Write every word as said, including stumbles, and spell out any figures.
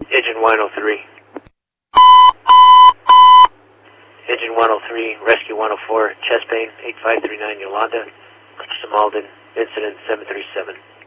Engine one oh three. Engine one oh three, Rescue one oh four, chest pain, eight five three nine Yolanda, Malden, incident seven three seven.